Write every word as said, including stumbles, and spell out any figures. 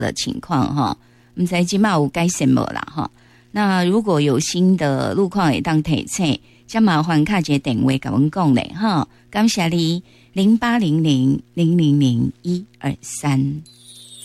的情况哈，唔知今嘛有改善无啦哈。那如果有新的路况会当提醒，将麻烦卡一个电话甲阮讲咧哈。感谢你零八零零零零零一二三。